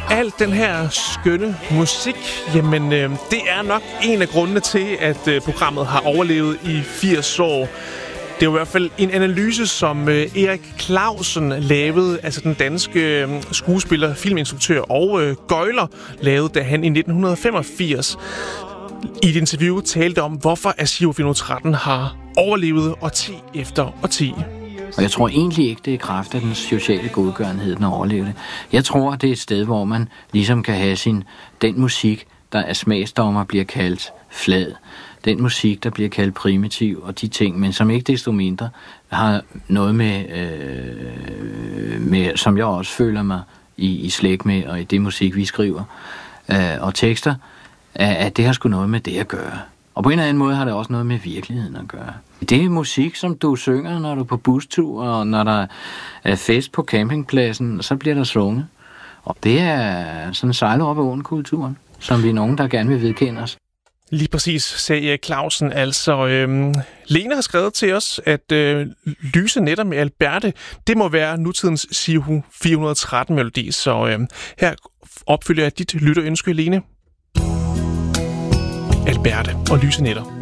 Al den her skønne musik, jamen det er nok en af grundene til, at programmet har overlevet i 80 år. Det er jo i hvert fald en analyse, som Erik Clausen lavede, altså den danske skuespiller, filminstruktør og gøgler, lavede, da han i 1985 i et interview talte om, hvorfor Archiv 413 har overlevet årti efter årti. Og jeg tror egentlig ikke, det er kraft af den sociale godgørenhed, den overlever det. Jeg tror, det er et sted, hvor man ligesom kan have den musik, der er smagsdommer, bliver kaldt flad. Den musik, der bliver kaldt primitiv og de ting, men som ikke desto mindre har noget med som jeg også føler mig i slægt med, og i det musik, vi skriver, og tekster, at det har sgu noget med det at gøre. Og på en eller anden måde har det også noget med virkeligheden at gøre. Det er musik, som du synger, når du er på bustur, og når der er fest på campingpladsen, så bliver der sunget. Og det er sådan sejler op ad åen-kulturen, som vi er nogen, der gerne vil vedkende os. Lige præcis, sagde Erik Clausen. Altså, Lene har skrevet til os, at Lyse Nætter med Alberte, det må være nutidens Sihu 413-melodi. Så her opfylder jeg dit lytterønske, Lene. Alberte og Lyse Nætter.